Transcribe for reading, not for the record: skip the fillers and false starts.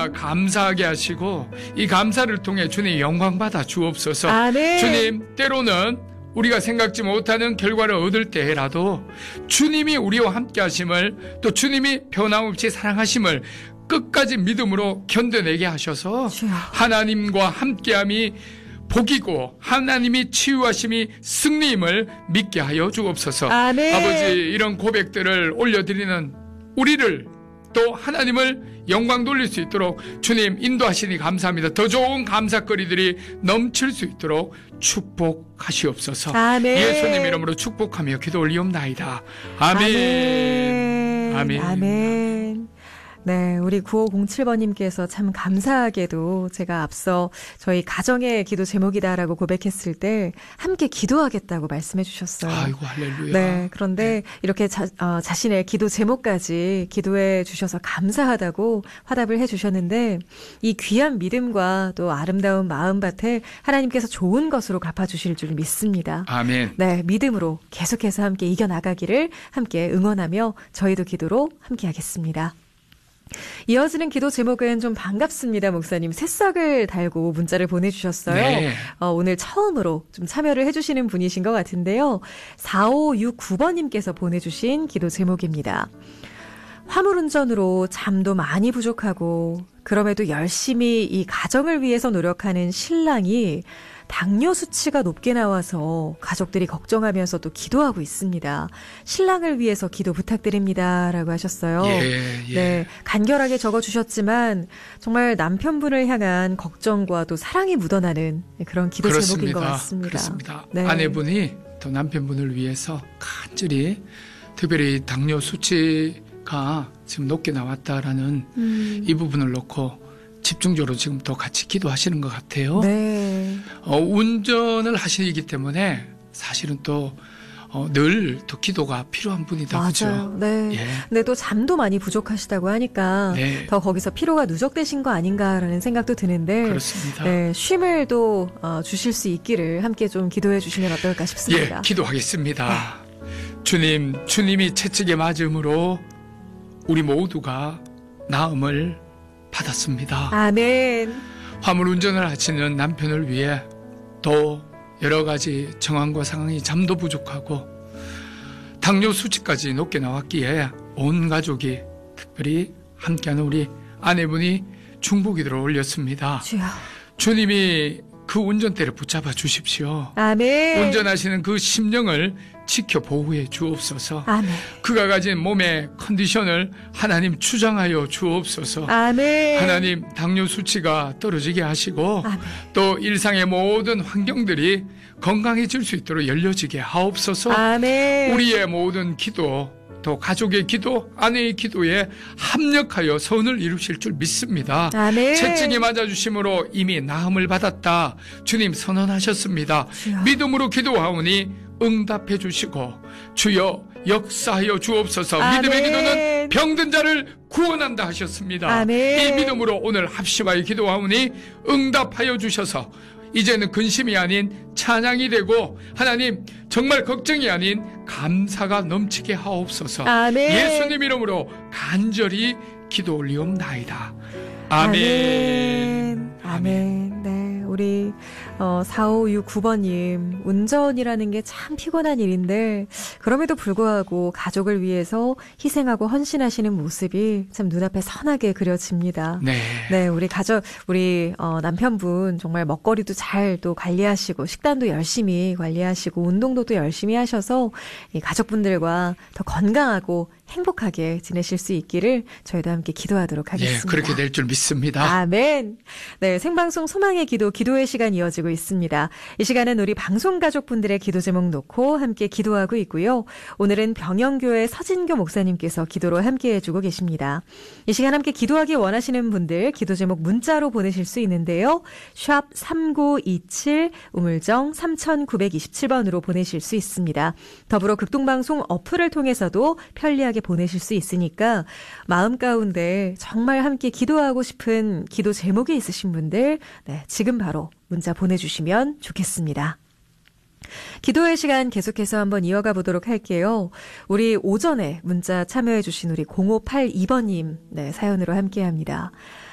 우리가 감사하게 하시고 이 감사를 통해 주님 영광 받아 주옵소서. 아멘. 주님, 때로는 우리가 생각지 못하는 결과를 얻을 때라도 주님이 우리와 함께 하심을, 또 주님이 변함없이 사랑하심을 끝까지 믿음으로 견뎌내게 하셔서 하나님과 함께함이 복이고 하나님이 치유하심이 승리임을 믿게 하여 주옵소서. 아멘. 아버지, 이런 고백들을 올려드리는 우리를, 또 하나님을 영광 돌릴 수 있도록 주님 인도하시니 감사합니다. 더 좋은 감사거리들이 넘칠 수 있도록 축복하시옵소서. 아멘. 예수님 이름으로 축복하며 기도 올리옵나이다. 아멘. 아멘. 아멘. 네, 우리 9507번님께서 참 감사하게도 제가 앞서 저희 가정의 기도 제목이다라고 고백했을 때 함께 기도하겠다고 말씀해 주셨어요. 아이고, 할렐루야. 네, 그런데 이렇게 자신의 기도 제목까지 기도해 주셔서 감사하다고 화답을 해 주셨는데, 이 귀한 믿음과 또 아름다운 마음밭에 하나님께서 좋은 것으로 갚아주실 줄 믿습니다. 아멘. 네, 믿음으로 계속해서 함께 이겨나가기를 함께 응원하며 저희도 기도로 함께 하겠습니다. 이어지는 기도 제목은 좀 반갑습니다, 목사님. 새싹을 달고 문자를 보내주셨어요. 네. 오늘 처음으로 좀 참여를 해주시는 분이신 것 같은데요. 4569번님께서 보내주신 기도 제목입니다. 화물운전으로 잠도 많이 부족하고 그럼에도 열심히 이 가정을 위해서 노력하는 신랑이 당뇨 수치가 높게 나와서 가족들이 걱정하면서도 기도하고 있습니다. 신랑을 위해서 기도 부탁드립니다. 라고 하셨어요. 예. 네, 간결하게 적어주셨지만 정말 남편분을 향한 걱정과 또 사랑이 묻어나는 그런 기도 제목인 것 같습니다. 그렇습니다. 네. 아내분이 또 남편분을 위해서 간절히, 특별히 당뇨 수치가 지금 높게 나왔다라는 이 부분을 놓고 집중적으로 지금 또 같이 기도하시는 것 같아요. 네. 운전을 하시기 때문에 사실은 또 늘 또 기도가 필요한 분이다. 맞아요. 그렇죠? 네. 예. 근데 또 잠도 많이 부족하시다고 하니까 네. 더 거기서 피로가 누적되신 거 아닌가라는 생각도 드는데, 그렇습니다. 네, 쉼을 또 주실 수 있기를 함께 좀 기도해 주시면 어떨까 싶습니다. 예, 기도하겠습니다. 주님이 채찍에 맞음으로 우리 모두가 나음을 받았습니다. 아멘. 화물 운전을 하시는 남편을 위해 또 여러 가지 정황과 상황이 잠도 부족하고 당뇨 수치까지 높게 나왔기에 온 가족이, 특별히 함께하는 우리 아내분이 중보기도를 올렸습니다. 주여. 주님이 그 운전대를 붙잡아 주십시오. 아멘. 운전하시는 그 심령을 지켜 보호해 주옵소서. 아멘. 그가 가진 몸의 컨디션을 하나님 주장하여 주옵소서. 아멘. 하나님, 당뇨 수치가 떨어지게 하시고 아멘. 또 일상의 모든 환경들이 건강해질 수 있도록 열려지게 하옵소서. 아멘. 우리의 모든 기도, 또 가족의 기도, 아내의 기도에 합력하여 선을 이루실 줄 믿습니다. 아멘. 채찍이 맞아주심으로 이미 나음을 받았다. 주님 선언하셨습니다. 주여. 믿음으로 기도하오니 응답해 주시고 주여 역사하여 주옵소서. 아멘. 믿음의 기도는 병든 자를 구원한다 하셨습니다. 아멘. 이 믿음으로 오늘 합심하여 기도하오니 응답하여 주셔서 이제는 근심이 아닌 찬양이 되고, 하나님 정말 걱정이 아닌 감사가 넘치게 하옵소서. 아멘. 예수님 이름으로 간절히 기도 올리옵나이다. 아멘. 아멘. 아멘. 네, 우리 4569번님, 운전이라는 게 참 피곤한 일인데 그럼에도 불구하고 가족을 위해서 희생하고 헌신하시는 모습이 참 눈앞에 선하게 그려집니다. 네. 네, 우리 남편분 정말 먹거리도 잘 또 관리하시고 식단도 열심히 관리하시고 운동도 또 열심히 하셔서 이 가족분들과 더 건강하고 행복하게 지내실 수 있기를 저희도 함께 기도하도록 하겠습니다. 예, 그렇게 될 줄 믿습니다. 아멘. 네, 생방송 소망의 기도, 기도의 시간 이어지고 있습니다. 이 시간은 우리 방송 가족분들의 기도 제목 놓고 함께 기도하고 있고요. 오늘은 병영교회 서진교 목사님께서 기도로 함께 해주고 계십니다. 이 시간 함께 기도하기 원하시는 분들 기도 제목 문자로 보내실 수 있는데요. 샵 3927 우물정 3927번으로 보내실 수 있습니다. 더불어 극동방송 어플을 통해서도 편리하게 보내실 수 있으니까 마음 가운데 정말 함께 기도하고 싶은 기도 제목이 있으신 분들, 네, 지금 바로 문자 보내주시면 좋겠습니다. 기도의 시간 계속해서 한번 이어가 보도록 할게요. 우리 오전에 문자 참여해 주신 우리 0582번님, 네, 사연으로 함께합니다.